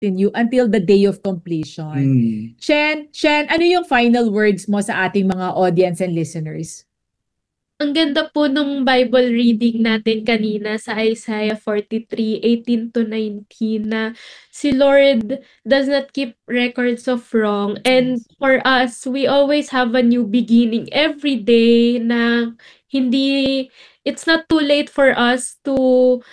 continue until the day of completion. Shen, ano yung final words mo sa ating mga audience and listeners? Ang ganda po nung Bible reading natin kanina sa Isaiah 43:18-19 na si Lord does not keep records of wrong. And for us, we always have a new beginning every day na it's not too late for us to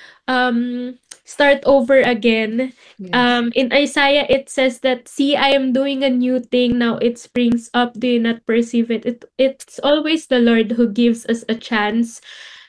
start over again. In Isaiah, it says that, "See, I am doing a new thing. Now it springs up. Do you not perceive it?" It's always the Lord who gives us a chance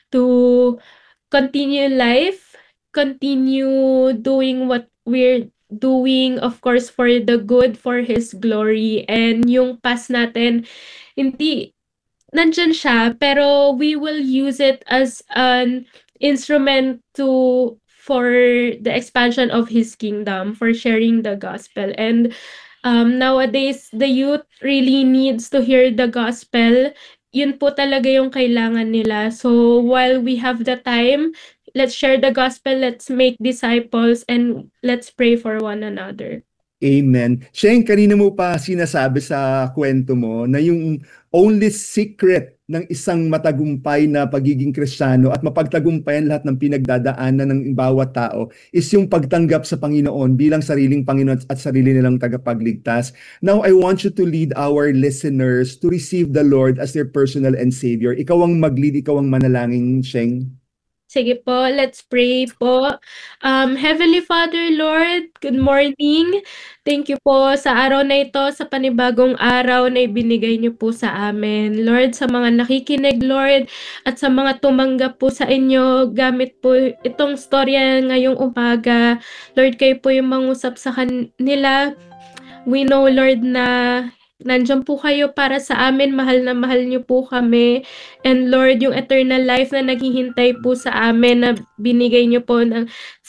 to continue life, continue doing what we're doing, of course, for the good, for His glory. And yung past natin, hindi, nandyan siya, pero we will use it as an instrument for the expansion of His kingdom, for sharing the gospel. And nowadays, the youth really needs to hear the gospel. Yun po talaga yung kailangan nila. So while we have the time, let's share the gospel, let's make disciples, and let's pray for one another. Amen. Sheng, kanina mo pa sinasabi sa kwento mo na yung only secret ng isang matagumpay na pagiging Kristiyano at mapagtagumpayan lahat ng pinagdadaanan ng bawat tao is yung pagtanggap sa Panginoon bilang sariling Panginoon at sarili nilang tagapagligtas. Now, I want you to lead our listeners to receive the Lord as their personal and Savior. Ikaw ang mag-lead, ikaw ang manalangin, Sheng. Sige po, let's pray po. Heavenly Father, Lord, good morning. Thank you po sa araw na ito, sa panibagong araw na ibinigay niyo po sa amin. Lord, sa mga nakikinig, Lord, at sa mga tumanggap po sa inyo, gamit po itong storya ngayong umaga. Lord, kayo po yung mangusap sa kanila. We know, Lord, na nandiyan po kayo para sa amin, mahal na mahal niyo po kami. And Lord, yung eternal life na naghihintay po sa amin na binigay niyo po ng,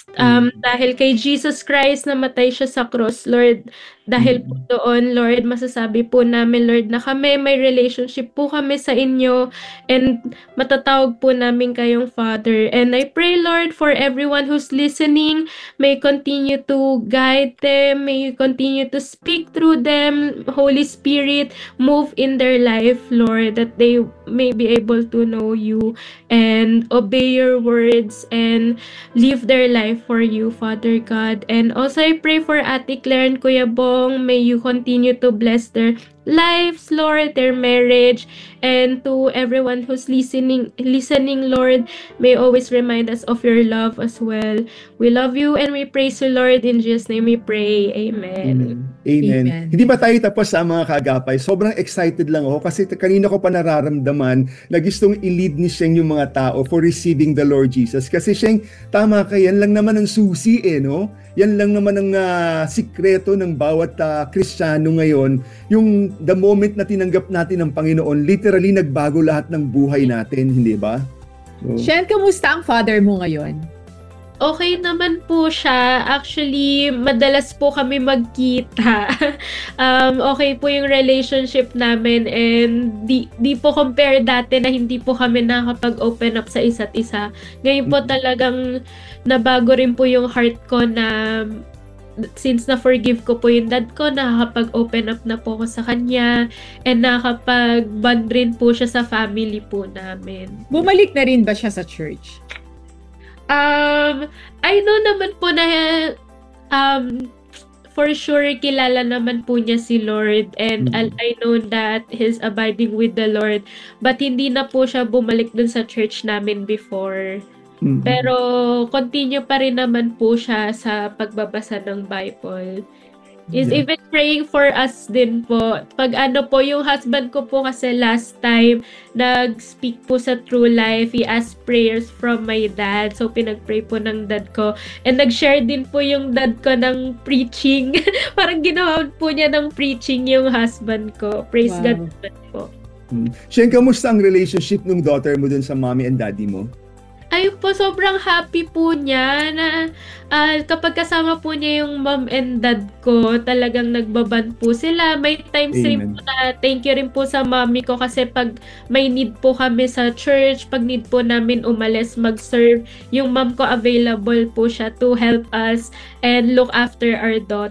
dahil kay Jesus Christ na matay siya sa cross, Lord. Dahil po doon, Lord, masasabi po namin, Lord, na kami, may relationship po kami sa inyo and matatawag po namin kayong Father. And I pray, Lord, for everyone who's listening, may continue to guide them, may you continue to speak through them. Holy Spirit, move in their life, Lord, that they may be able to know you and obey your words and live their life for you, Father God. And also, I pray for Ate Claire and Kuya Bong. May you continue to bless their lives, Lord, their marriage, and to everyone who's listening, Lord, may always remind us of your love as well. We love you and we praise you, Lord. In Jesus' name we pray. Amen. Amen. Hindi ba tayo tapos sa mga kagapay? Sobrang excited lang ako kasi kanina ko pa nararamdaman na gustong i-lead ni Sheng yung mga tao for receiving the Lord Jesus. Kasi Sheng, tama ka, yan lang naman ang susi no? Yan lang naman ang sikreto ng bawat Kristiyano ngayon. Yung the moment na tinanggap natin ang Panginoon, literally nagbago lahat ng buhay natin, hindi ba? So, Shen, kamusta ang father mo ngayon? Okay naman po siya. Actually, madalas po kami magkita. Okay po yung relationship namin and di po compare dati na hindi po kami nakakapag-open up sa isa't isa. Ngayon po talagang nabago rin po yung heart ko na since na-forgive ko po yung dad ko, nakakapag-open up na po ako sa kanya and nakakapag-bond rin po siya sa family po namin. Bumalik na rin ba siya sa church? I know naman po na for sure kilala naman po niya si Lord and I know that he's abiding with the Lord, but hindi na po siya bumalik dun sa church namin before. Pero continue pa rin naman po siya sa pagbabasa ng Bible. Is even praying for us din po. Pag po, yung husband ko po kasi last time nag-speak po sa True Life, he asked prayers from my dad. So pinag-pray po ng dad ko. And nag-share din po yung dad ko ng preaching. Parang ginawa po niya ng preaching yung husband ko. Praise God po. Sheng, kamusta ang relationship ng daughter mo dun sa mommy and daddy mo? Ayun po, sobrang happy po niya na kapag kasama po niya yung mom and dad ko, talagang nagbaband po sila. May times rin Amen. po na thank you rin po sa mommy ko kasi pag may need po kami sa church, pag need po namin umalis mag-serve, yung mom ko available po siya to help us and look after our daughter.